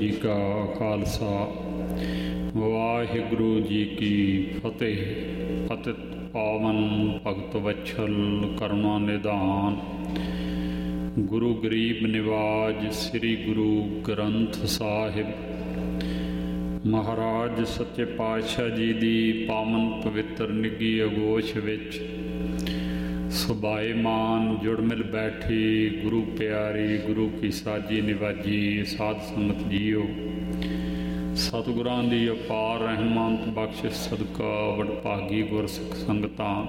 ਜੀ ਕਾ ਖਾਲਸਾ ਵਾਹਿਗੁਰੂ ਜੀ ਕੀ ਫਤਿਹ। ਪਤਿਤ ਪਾਵਨ ਭਗਤ ਵਛਲ ਕਰੁਣਾ ਨਿਧਾਨ, ਗੁਰੂ ਗਰੀਬ ਨਿਵਾਜ ਸ੍ਰੀ ਗੁਰੂ ਗ੍ਰੰਥ ਸਾਹਿਬ ਮਹਾਰਾਜ ਸੱਚੇ ਪਾਤਸ਼ਾਹ ਜੀ ਦੀ ਪਾਵਨ ਪਵਿੱਤਰ ਨਿੱਘੀ ਅਗੋਸ਼ ਵਿੱਚ ਸੁਭਾਏਮਾਨ ਜੁੜ ਮਿਲ ਬੈਠੀ ਗੁਰੂ ਪਿਆਰੀ ਗੁਰੂ ਕੀ ਸਾਜੀ ਨਿਵਾਜੀ ਸਾਧ ਸੰਗਤ ਜੀਓ, ਸਤਿਗੁਰਾਂ ਦੀ ਅਪਾਰ ਰਹਿਮਤ ਬਖਸ਼ਿਸ਼ ਸਦਕਾ ਵਡਭਾਗੀ ਗੁਰਸਿੱਖ ਸੰਗਤਾਂ